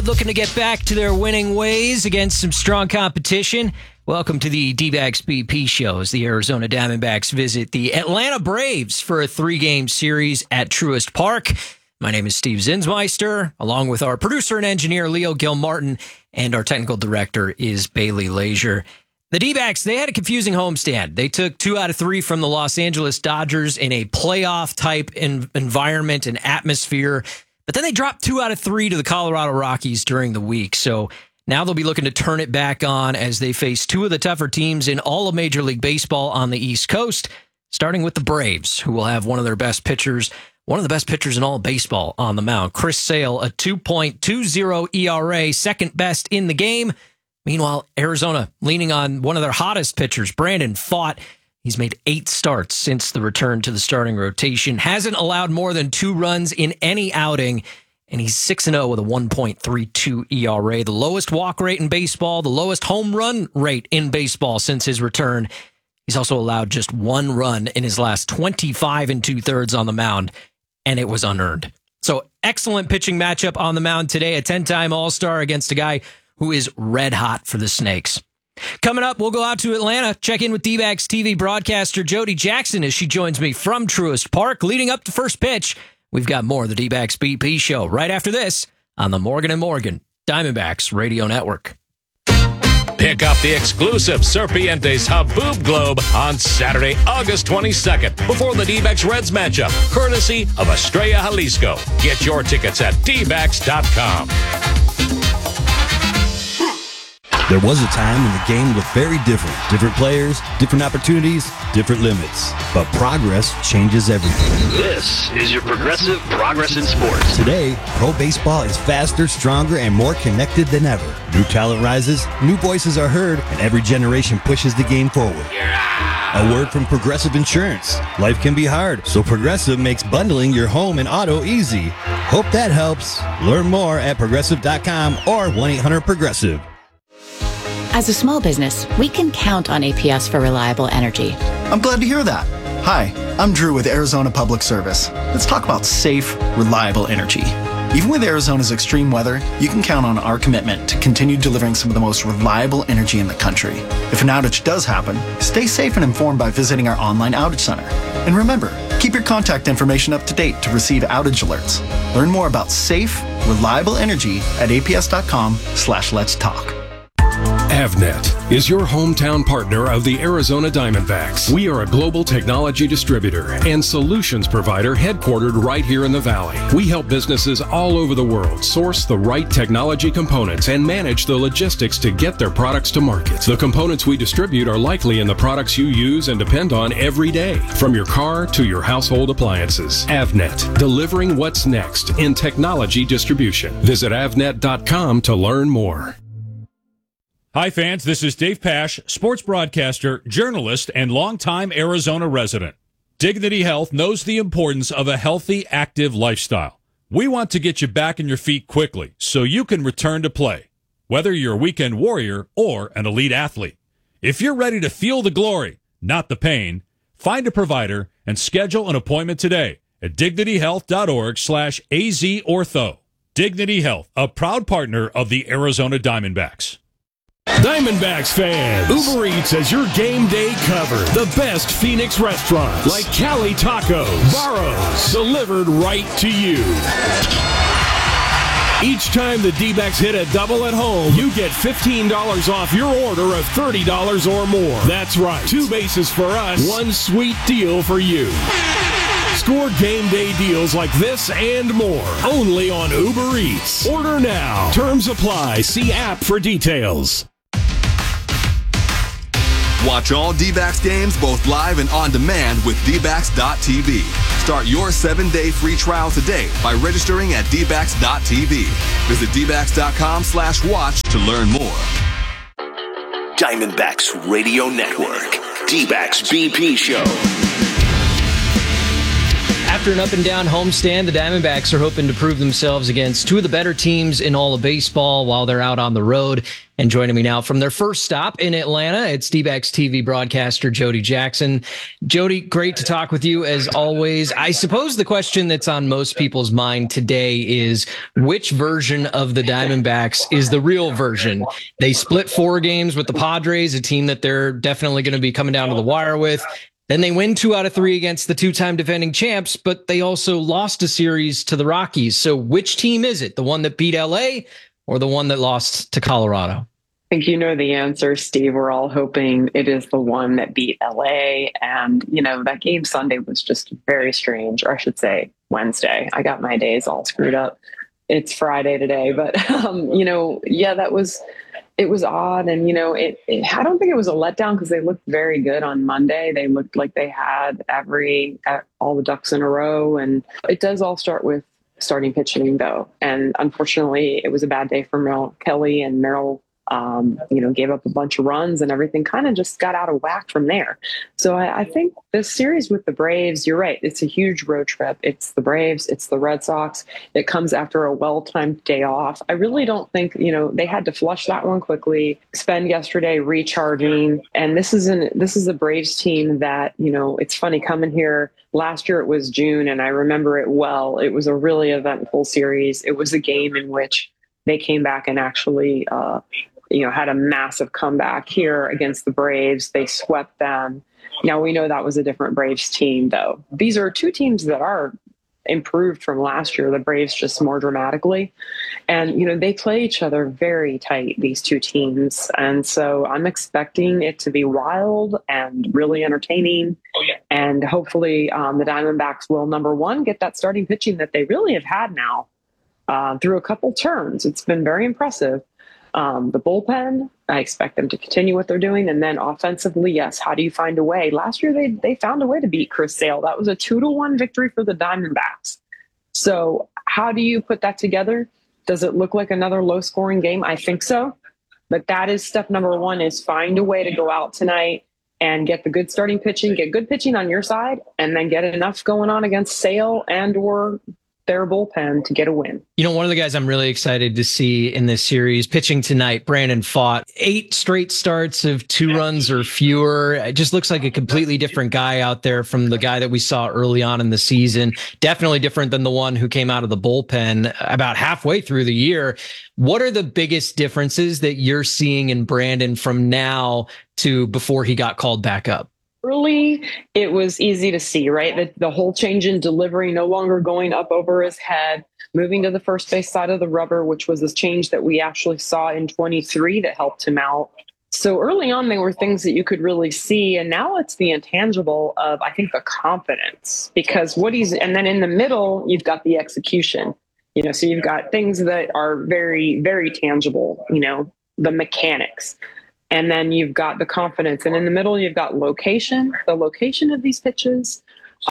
Looking to get back to their winning ways against some strong competition. Welcome to the D-Backs BP show as the Arizona Diamondbacks visit the Atlanta Braves for a 3-game series at Truist Park. My name is Steve Zinsmeister, along with our producer and engineer Leo Gilmartin, and our technical director is Bailey Lazier. The D-Backs, they had a confusing homestand. They took 2 out of 3 from the Los Angeles Dodgers in a playoff-type environment and atmosphere. But then they dropped 2 out of 3 to the Colorado Rockies during the week. So now they'll be looking to turn it back on as they face 2 of the tougher teams in all of Major League Baseball on the East Coast, starting with the Braves, who will have one of the best pitchers in all of baseball on the mound. Chris Sale, a 2.20 ERA, second best in the game. Meanwhile, Arizona leaning on one of their hottest pitchers, Brandon Pfaadt. He's made 8 starts since the return to the starting rotation, hasn't allowed more than 2 runs in any outing, and he's 6-0 with a 1.32 ERA, the lowest walk rate in baseball, the lowest home run rate in baseball since his return. He's also allowed just 1 run in his last 25 2/3 on the mound, and it was unearned. So excellent pitching matchup on the mound today, a 10-time All-Star against a guy who is red hot for the Snakes. Coming up, we'll go out to Atlanta, check in with D-Backs TV broadcaster Jody Jackson as she joins me from Truist Park. Leading up to first pitch, we've got more of the D-Backs BP show right after this on the Morgan & Morgan Diamondbacks Radio Network. Pick up the exclusive Serpientes Haboob Globe on Saturday, August 22nd, before the D-Backs Reds matchup, courtesy of Estrella Jalisco. Get your tickets at dbacks.com. There was a time when the game looked very different. Different players, different opportunities, different limits. But progress changes everything. This is your Progressive Progress in Sports. Today, pro baseball is faster, stronger, and more connected than ever. New talent rises, new voices are heard, and every generation pushes the game forward. A word from Progressive Insurance. Life can be hard, so Progressive makes bundling your home and auto easy. Hope that helps. Learn more at progressive.com or 1-800-PROGRESSIVE. As a small business, we can count on APS for reliable energy. I'm glad to hear that. Hi, I'm Drew with Arizona Public Service. Let's talk about safe, reliable energy. Even with Arizona's extreme weather, you can count on our commitment to continue delivering some of the most reliable energy in the country. If an outage does happen, stay safe and informed by visiting our online outage center. And remember, keep your contact information up to date to receive outage alerts. Learn more about safe, reliable energy at aps.com/let's talk. Avnet is your hometown partner of the Arizona Diamondbacks. We are a global technology distributor and solutions provider headquartered right here in the Valley. We help businesses all over the world source the right technology components and manage the logistics to get their products to market. The components we distribute are likely in the products you use and depend on every day, from your car to your household appliances. Avnet, delivering what's next in technology distribution. Visit avnet.com to learn more. Hi, fans. This is Dave Pasch, sports broadcaster, journalist, and longtime Arizona resident. Dignity Health knows the importance of a healthy, active lifestyle. We want to get you back on your feet quickly so you can return to play, whether you're a weekend warrior or an elite athlete. If you're ready to feel the glory, not the pain, find a provider and schedule an appointment today at dignityhealth.org/AZortho. Dignity Health, a proud partner of the Arizona Diamondbacks. Diamondbacks fans, Uber Eats has your game day covered. The best Phoenix restaurants like Cali Tacos, Barro's, delivered right to you. Each time the D-backs hit a double at home, you get $15 off your order of $30 or more. That's right, 2 bases for us, 1 sweet deal for you. Score game day deals like this and more only on Uber Eats. Order now. Terms apply. See app for details. Watch all D-Backs games both live and on demand with dbacks.tv. Start your 7-day free trial today by registering at dbacks.tv. Visit dbacks.com/watch to learn more. Diamondbacks Radio Network. D-Backs BP Show. After an up-and-down homestand, the Diamondbacks are hoping to prove themselves against two of the better teams in all of baseball while they're out on the road. And joining me now from their first stop in Atlanta, it's D-backs TV broadcaster Jody Jackson. Jody, great to talk with you as always. I suppose the question that's on most people's mind today is which version of the Diamondbacks is the real version? They split 4 games with the Padres, a team that they're definitely going to be coming down to the wire with. Then they win 2 out of 3 against the 2-time defending champs, but they also lost a series to the Rockies. So which team is it? The one that beat LA or the one that lost to Colorado? I think you know the answer, Steve. We're all hoping it is the one that beat LA. And, that game Sunday was just very strange, or I should say Wednesday. I got my days all screwed up. It's Friday today. But, it was odd. And, I don't think it was a letdown because they looked very good on Monday. They looked like they had all the ducks in a row. And it does all start with starting pitching, though. And unfortunately, it was a bad day for Merrill Kelly, and Merrill gave up a bunch of runs, and everything kind of just got out of whack from there. So I think this series with the Braves, you're right. It's a huge road trip. It's the Braves. It's the Red Sox. It comes after a well-timed day off. I really don't think, they had to flush that one quickly, spend yesterday recharging. And this is a Braves team that, it's funny coming here. Last year it was June, and I remember it well. It was a really eventful series. It was a game in which they came back and actually, had a massive comeback here against the Braves. They swept them. Now we know that was a different Braves team, though. These are 2 teams that are improved from last year, the Braves just more dramatically. And, they play each other very tight, these 2 teams. And so I'm expecting it to be wild and really entertaining. Oh, yeah. And hopefully the Diamondbacks will, number one, get that starting pitching that they really have had now through a couple turns. It's been very impressive. The bullpen, I expect them to continue what they're doing. And then offensively, yes, how do you find a way? Last year, they found a way to beat Chris Sale. That was a 2-1 victory for the Diamondbacks. So how do you put that together? Does it look like another low-scoring game? I think so. But that is step number 1, is find a way to go out tonight and get the good starting pitching, get good pitching on your side, and then get enough going on against Sale and or their bullpen to get a win. One of the guys I'm really excited to see in this series pitching tonight, Brandon Pfaadt, 8 straight starts of 2 runs or fewer. It just looks like a completely different guy out there from the guy that we saw early on in the season. Definitely different than the one who came out of the bullpen about halfway through the year. What are the biggest differences that you're seeing in Brandon from now to before he got called back up? Early, it was easy to see, right? The whole change in delivery, no longer going up over his head, moving to the first base side of the rubber, which was a change that we actually saw in 23 that helped him out. So early on, there were things that you could really see. And now it's the intangible of, I think, the confidence, because and then in the middle, you've got the execution, so you've got things that are very, very tangible, the mechanics. And then you've got the confidence. And in the middle, you've got location, the location of these pitches,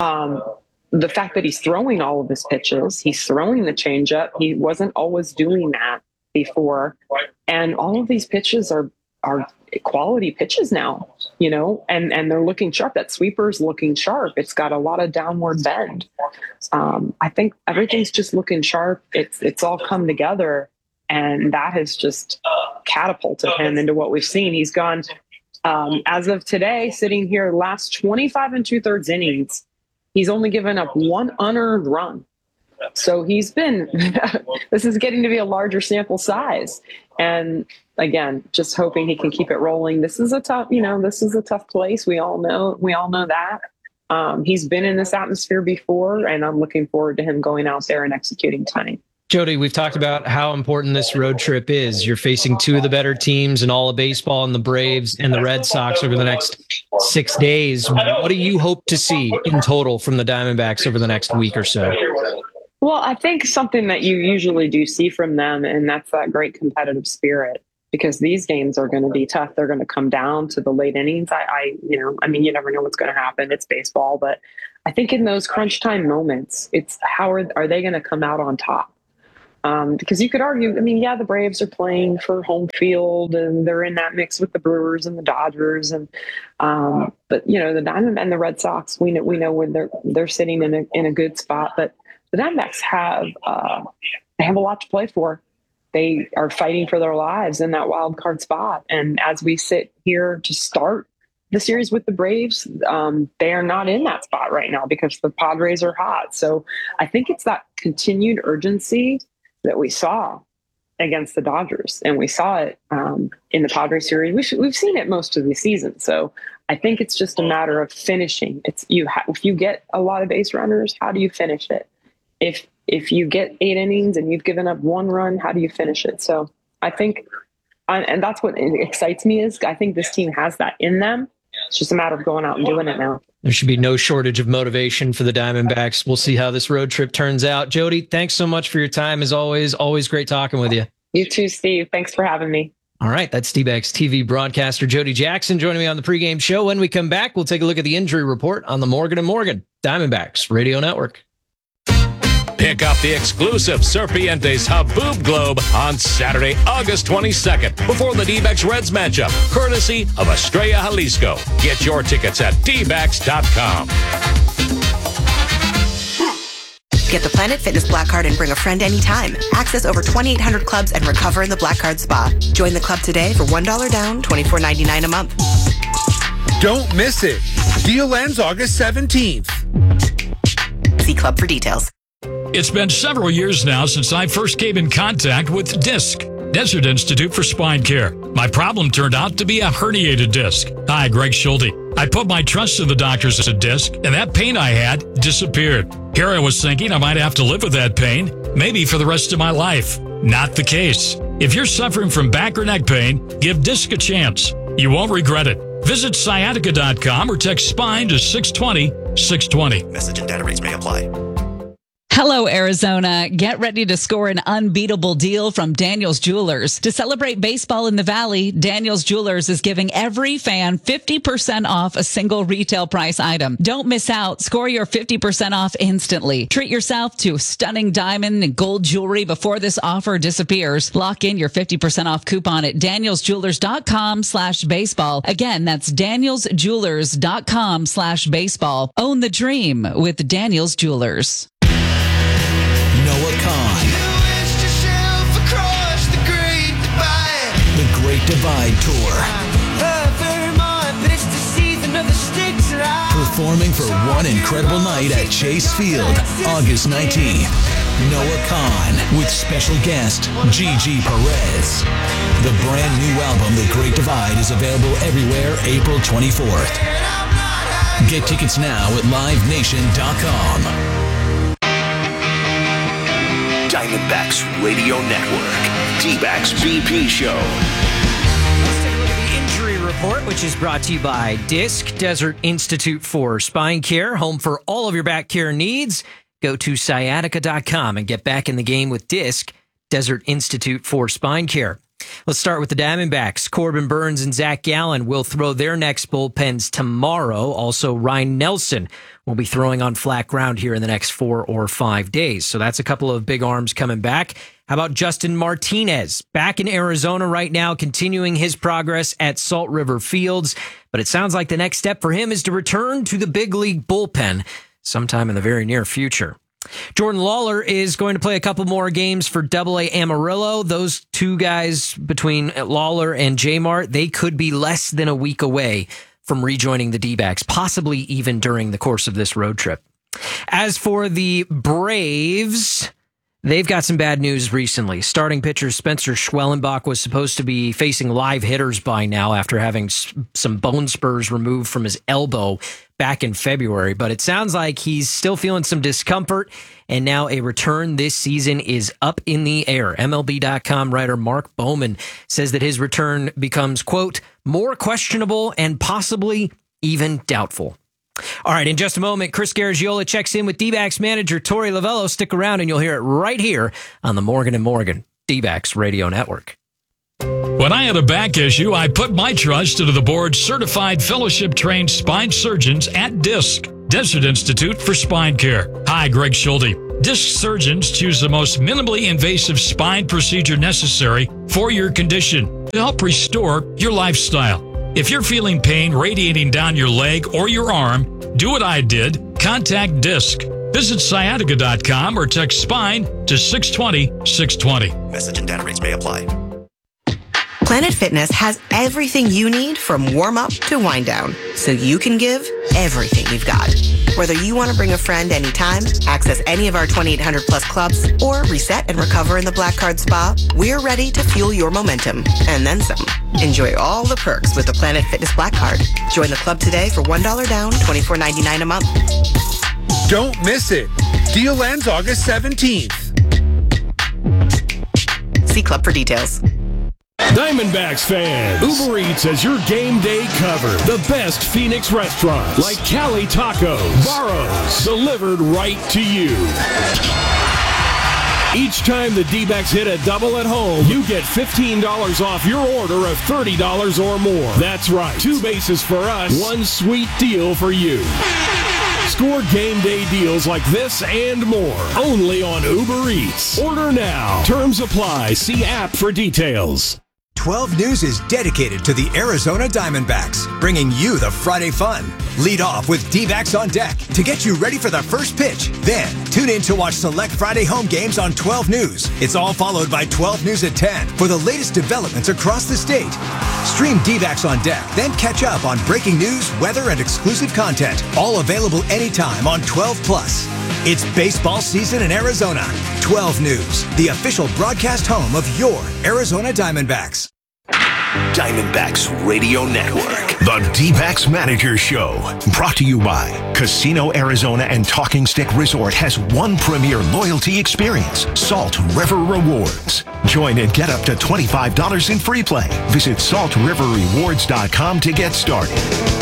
the fact that he's throwing all of his pitches. He's throwing the changeup. He wasn't always doing that before. And all of these pitches are quality pitches now, and they're looking sharp. That sweeper's looking sharp. It's got a lot of downward bend. I think everything's just looking sharp. It's all come together. And that has just catapulted him into what we've seen. He's gone, as of today, sitting here, last 25 2/3 innings, he's only given up 1 unearned run. So he's been, this is getting to be a larger sample size. And again, just hoping he can keep it rolling. This is a tough place. We all know that. He's been in this atmosphere before, and I'm looking forward to him going out there and executing tonight. Jody, we've talked about how important this road trip is. You're facing 2 of the better teams in all of baseball, and the Braves and the Red Sox over the next 6 days. What do you hope to see in total from the Diamondbacks over the next week or so? Well, I think something that you usually do see from them, and that's that great competitive spirit, because these games are going to be tough. They're going to come down to the late innings. You never know what's going to happen. It's baseball, but I think in those crunch time moments, it's how are they going to come out on top? Because you could argue, the Braves are playing for home field and they're in that mix with the Brewers and the Dodgers, but the Diamondbacks and the Red Sox, we know when they're sitting in a good spot. But the Diamondbacks have a lot to play for. They are fighting for their lives in that wild card spot, and as we sit here to start the series with the Braves, they are not in that spot right now because the Padres are hot. So I think it's that continued urgency that we saw against the Dodgers, and we saw it in the Padres series. We've seen it most of the season. So I think it's just a matter of finishing. If you get a lot of base runners, how do you finish it? If you get 8 innings and you've given up 1 run, how do you finish it? So I think, and that's what excites me, is I think this team has that in them. It's just a matter of going out and doing it now. There should be no shortage of motivation for the Diamondbacks. We'll see how this road trip turns out. Jody, thanks so much for your time. As always great talking with you. You too, Steve. Thanks for having me. All right. That's D-backs TV broadcaster Jody Jackson joining me on the pregame show. When we come back, we'll take a look at the injury report on the Morgan & Morgan Diamondbacks Radio Network. Pick up the exclusive Serpientes Haboob Globe on Saturday, August 22nd, before the D-backs Reds matchup, courtesy of Estrella Jalisco. Get your tickets at dbacks.com. Get the Planet Fitness Black Card and bring a friend anytime. Access over 2,800 clubs and recover in the Black Card Spa. Join the club today for $1 down, $24.99 a month. Don't miss it. Deal ends August 17th. See club for details. It's been several years now since I first came in contact with DISC, Desert Institute for Spine Care. My problem turned out to be a herniated disc. Hi, Greg Schulte. I put my trust in the doctors at DISC, and that pain I had disappeared. Here I was thinking I might have to live with that pain, maybe for the rest of my life. Not the case. If you're suffering from back or neck pain, give DISC a chance. You won't regret it. Visit sciatica.com or text SPINE to 620-620. Message and data rates may apply. Hello, Arizona. Get ready to score an unbeatable deal from Daniel's Jewelers. To celebrate baseball in the Valley, Daniel's Jewelers is giving every fan 50% off a single retail price item. Don't miss out. Score your 50% off instantly. Treat yourself to stunning diamond and gold jewelry before this offer disappears. Lock in your 50% off coupon at danielsjewelers.com/baseball. Again, that's danielsjewelers.com/baseball. Own the dream with Daniel's Jewelers. Noah Kahn. The Great Divide Tour. Performing for one incredible night at Chase Field, August 19th. Noah Kahn with special guest Gigi Perez. The brand new album, The Great Divide, is available everywhere April 24th. Get tickets now at livenation.com. Diamondbacks Radio Network. D-backs BP Show. Let's take a look at the injury report, which is brought to you by DISC, Desert Institute for Spine Care, home for all of your back care needs. Go to sciatica.com and get back in the game with DISC, Desert Institute for Spine Care. Let's start with the Diamondbacks. Corbin Burnes and Zach Gallen will throw their next bullpens tomorrow. Also, Ryan Nelson will be throwing on flat ground here in the next 4 or 5 days. So that's a couple of big arms coming back. How about Justin Martinez? Back in Arizona right now, continuing his progress at Salt River Fields. But it sounds like the next step for him is to return to the big league bullpen sometime in the very near future. Jordan Lawler is going to play a couple more games for AA Amarillo. Those two guys between Lawler and J-Mart, they could be less than a week away from rejoining the D-backs, possibly even during the course of this road trip. As for the Braves, they've got some bad news recently. Starting pitcher Spencer Schwellenbach was supposed to be facing live hitters by now after having some bone spurs removed from his elbow back in February, but it sounds like he's still feeling some discomfort, and now a return this season is up in the air. MLB.com writer Mark Bowman says that his return becomes, quote, more questionable and possibly even doubtful. All right, in just a moment, Chris Garagiola checks in with D-backs manager Torey Lovullo. Stick around and you'll hear it right here on the Morgan & Morgan D-backs Radio Network. When I had a back issue, I put my trust into the board's certified fellowship-trained spine surgeons at DISC, Desert Institute for Spine Care. Hi, Greg Schulte. Disc surgeons choose the most minimally invasive spine procedure necessary for your condition to help restore your lifestyle. If you're feeling pain radiating down your leg or your arm, do what I did. Contact Disc. Visit sciatica.com or text SPINE to 620-620. Message and data rates may apply. Planet Fitness has everything you need from warm-up to wind-down, so you can give everything you've got. Whether you want to bring a friend anytime, access any of our 2,800-plus clubs, or reset and recover in the Black Card Spa, we're ready to fuel your momentum, and then some. Enjoy all the perks with the Planet Fitness Black Card. Join the club today for $1 down, $24.99 a month. Don't miss it. Deal ends August 17th. See club for details. Diamondbacks fans, Uber Eats has your game day covered. The best Phoenix restaurants like Cali Tacos, Barro's, delivered right to you. Each time the D-backs hit a double at home, you get $15 off your order of $30 or more. That's right. 2 bases for us, 1 sweet deal for you. Score game day deals like this and more only on Uber Eats. Order now. Terms apply. See app for details. 12 News is dedicated to the Arizona Diamondbacks, bringing you the Friday fun. Lead off with D-backs on deck to get you ready for the first pitch. Then, tune in to watch select Friday home games on 12 News. It's all followed by 12 News at 10 for the latest developments across the state. Stream D-backs on deck, then catch up on breaking news, weather, and exclusive content. All available anytime on 12 Plus. It's baseball season in Arizona. 12 News, the official broadcast home of your Arizona Diamondbacks. Diamondbacks Radio Network. The D-backs Manager Show. Brought to you by Casino Arizona and Talking Stick Resort has one premier loyalty experience, Salt River Rewards. Join and get up to $25 in free play. Visit saltriverrewards.com to get started.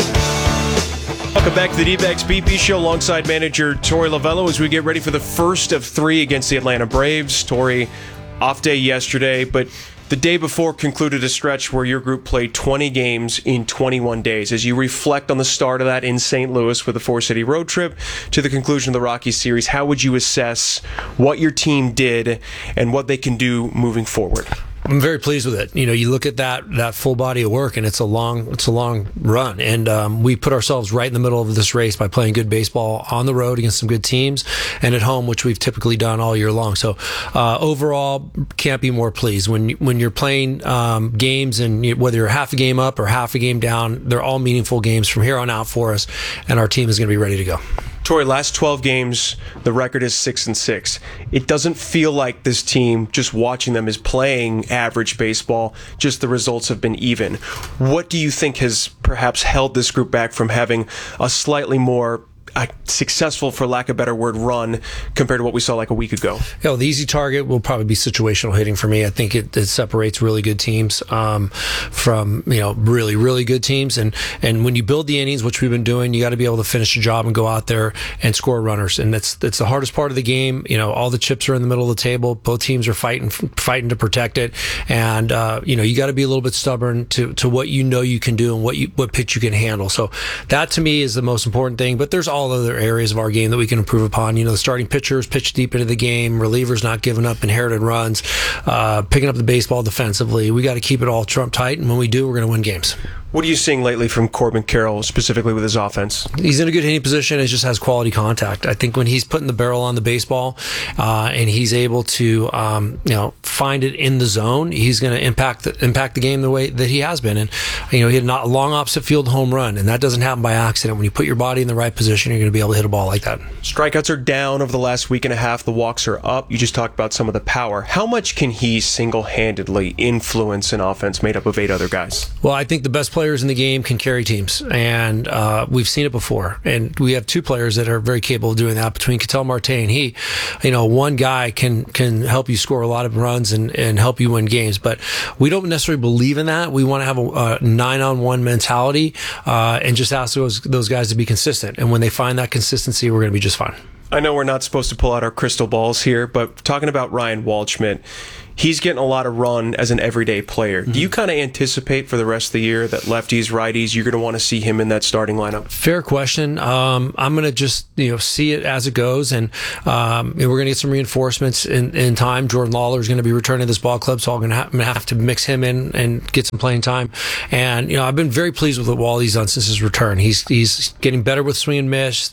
Welcome back to the D-backs BP Show alongside manager Torey Lovullo as we get ready for the first of 3 against the Atlanta Braves. Torey, off day yesterday, but the day before concluded a stretch where your group played 20 games in 21 days. As you reflect on the start of that in St. Louis with the 4-city road trip to the conclusion of the Rockies series, how would you assess what your team did and what they can do moving forward? I'm very pleased with it. You know, you look at that full body of work, and it's a long run. And we put ourselves right in the middle of this race by playing good baseball on the road against some good teams, and at home, which we've typically done all year long. So overall, can't be more pleased. When you're playing games, and whether you're half a game up or half a game down, they're all meaningful games from here on out for us, and our team is going to be ready to go. Torey, last 12 games, the record is 6-6. It doesn't feel like this team, just watching them, is playing average baseball. Just the results have been even. What do you think has perhaps held this group back from having a slightly more successful, for lack of a better word, run compared to what we saw like a week ago? The easy target will probably be situational hitting for me. I think it separates really good teams from really, really good teams. And when you build the innings, which we've been doing, you got to be able to finish the job and go out there and score runners. And that's the hardest part of the game. All the chips are in the middle of the table. Both teams are fighting to protect it. And you got to be a little bit stubborn to what you can do and what pitch you can handle. So that to me is the most important thing. But there's all other areas of our game that we can improve upon. The starting pitchers pitch deep into the game, relievers not giving up inherited runs, picking up the baseball defensively. We got to keep it all trump tight, and when we do, we're going to win games. What are you seeing lately from Corbin Carroll, specifically with his offense? He's in a good hitting position. It just has quality contact. I think when he's putting the barrel on the baseball and he's able to find it in the zone, he's going to impact the game the way that he has been. And he had a long opposite field home run, and that doesn't happen by accident. When you put your body in the right position, you're going to be able to hit a ball like that. Strikeouts are down over the last week and a half. The walks are up. You just talked about some of the power. How much can he single-handedly influence an offense made up of 8 other guys? Well, I think the best players in the game can carry teams, and we've seen it before. And we have 2 players that are very capable of doing that between Ketel Marte and he. One guy can help you score a lot of runs and help you win games, but we don't necessarily believe in that. We want to have a 9-on-1 mentality and just ask those guys to be consistent. And when they find that consistency, we're going to be just fine. I know we're not supposed to pull out our crystal balls here, but talking about Ryan Waldschmidt, he's getting a lot of run as an everyday player. Do you kind of anticipate for the rest of the year that lefties, righties, you're going to want to see him in that starting lineup? Fair question. I'm going to just see it as it goes, and we're going to get some reinforcements in time. Jordan Lawler is going to be returning to this ball club, so I'm going to have to mix him in and get some playing time. And I've been very pleased with what Wally's done since his return. He's getting better with swing and miss.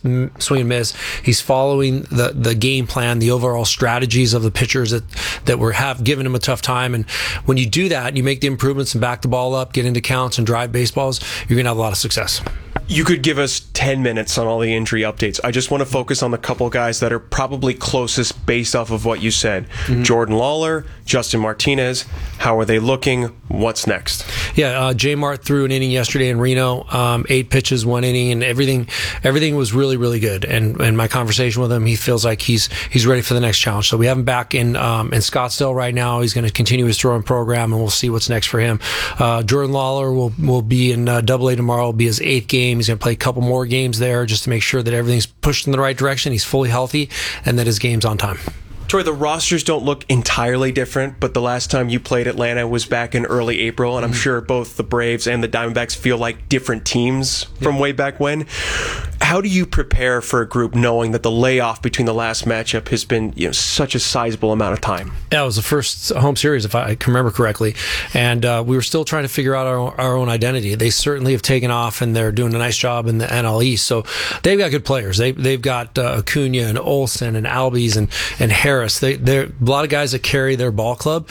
He's following the game plan, the overall strategies of the pitchers that have given him a tough time. And when you do that, you make the improvements and back the ball up, get into counts and drive baseballs, you're going to have a lot of success. You could give us 10 minutes on all the injury updates. I just want to focus on the couple guys that are probably closest based off of what you said. Jordan Lawler, Justin Martinez. How are they looking? What's next? Yeah, J Mart threw an inning yesterday in Reno, 8 pitches, 1 inning, and everything was really, really good. And my conversation with him, he feels like he's ready for the next challenge. So we have him back in Scottsdale right now. He's going to continue his throwing program, and we'll see what's next for him. Jordan Lawler will be in Double-A tomorrow. It'll be his 8th game. He's going to play a couple more games there just to make sure that everything's pushed in the right direction. He's fully healthy, and that his game's on time. Troy, the rosters don't look entirely different, but the last time you played Atlanta was back in early April, and I'm sure both the Braves and the Diamondbacks feel like different teams from way back when. How do you prepare for a group knowing that the layoff between the last matchup has been such a sizable amount of time? Yeah, it was the first home series, if I can remember correctly, and we were still trying to figure out our own identity. They certainly have taken off, and they're doing a nice job in the NL East, so they've got good players. They've got Acuna and Olsen and Albies and Harris. They're a lot of guys that carry their ball club.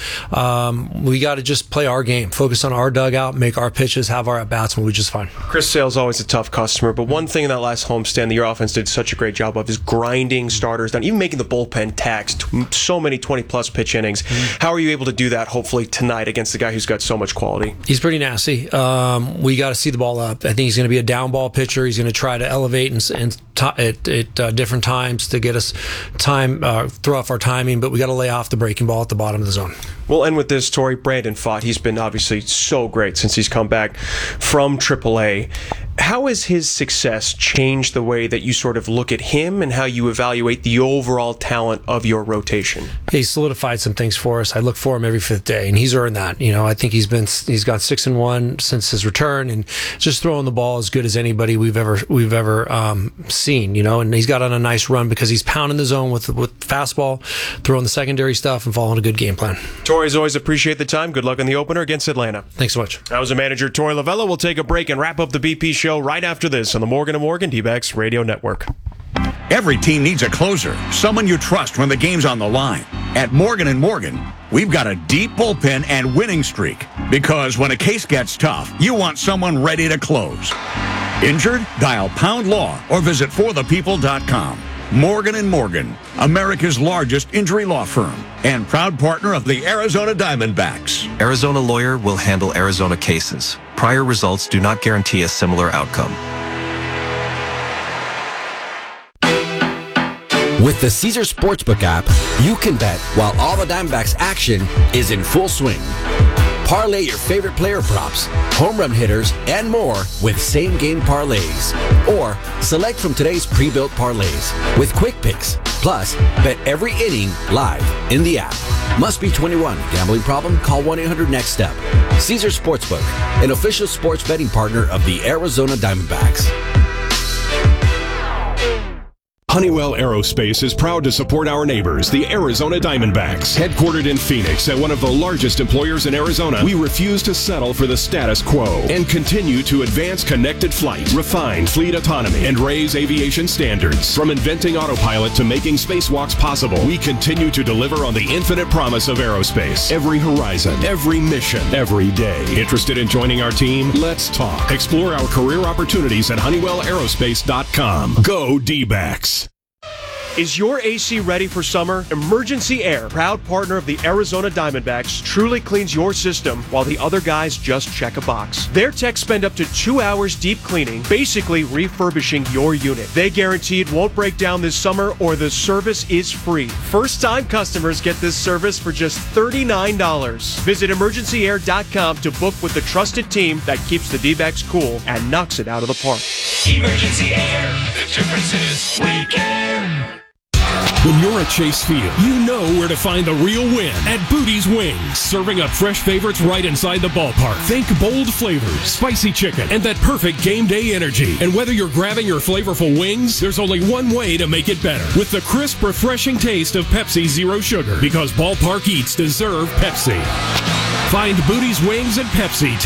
We got to just play our game, focus on our dugout, make our pitches, have our at-bats, and we'll be just fine. Chris Sale's always a tough customer, but one thing in that last homestand that your offense did such a great job of is grinding starters down, even making the bullpen taxed. So many 20-plus pitch innings. How are you able to do that, hopefully, tonight against the guy who's got so much quality? He's pretty nasty. We got to see the ball up. I think he's going to be a down ball pitcher. He's going to try to elevate at different times to get us time, throw off our timing, but we got to lay off the breaking ball at the bottom of the zone. We'll end with this, Torey. Brandon Pfaadt, he's been obviously so great since he's come back from AAA. How has his success changed the way that you sort of look at him and how you evaluate the overall talent of your rotation? He's solidified some things for us. I look for him every 5th day, and he's earned that. I think he's gone 6-1 since his return, and just throwing the ball as good as anybody we've ever seen. And he's got on a nice run because he's pounding the zone with fastball, throwing the secondary stuff, and following a good game plan. Torey, as always, appreciate the time. Good luck in the opener against Atlanta. Thanks so much. That was the manager, Torey Lovullo. We'll take a break and wrap up the BP show right after this on the Morgan & Morgan D-backs Radio Network. Every team needs a closer, someone you trust when the game's on the line. At Morgan & Morgan, we've got a deep bullpen and winning streak. Because when a case gets tough, you want someone ready to close. Injured? Dial Pound Law or visit forthepeople.com. Morgan & Morgan, America's largest injury law firm and proud partner of the Arizona Diamondbacks. Arizona Lawyer will handle Arizona cases. Prior results do not guarantee a similar outcome. With the Caesar Sportsbook app, you can bet while all the Diamondbacks action is in full swing. Parlay your favorite player props, home run hitters, and more with same-game parlays. Or select from today's pre-built parlays with quick picks. Plus, bet every inning live in the app. Must be 21. Gambling problem? Call 1-800-NEXT-STEP. Caesar Sportsbook, an official sports betting partner of the Arizona Diamondbacks. Honeywell Aerospace is proud to support our neighbors, the Arizona Diamondbacks. Headquartered in Phoenix at one of the largest employers in Arizona, we refuse to settle for the status quo and continue to advance connected flight, refine fleet autonomy, and raise aviation standards. From inventing autopilot to making spacewalks possible, we continue to deliver on the infinite promise of aerospace. Every horizon, every mission, every day. Interested in joining our team? Let's talk. Explore our career opportunities at HoneywellAerospace.com. Go D-backs. Is your AC ready for summer? Emergency Air, proud partner of the Arizona Diamondbacks, truly cleans your system while the other guys just check a box. Their techs spend up to 2 hours deep cleaning, basically refurbishing your unit. They guarantee it won't break down this summer or the service is free. First-time customers get this service for just $39. Visit emergencyair.com to book with the trusted team that keeps the D-backs cool and knocks it out of the park. Emergency Air. The difference is we care. When you're at Chase Field, you know where to find the real win at Booty's Wings. Serving up fresh favorites right inside the ballpark. Think bold flavors, spicy chicken, and that perfect game day energy. And whether you're grabbing your flavorful wings, there's only one way to make it better. With the crisp, refreshing taste of Pepsi Zero Sugar. Because ballpark eats deserve Pepsi. Find Booty's Wings and Pepsi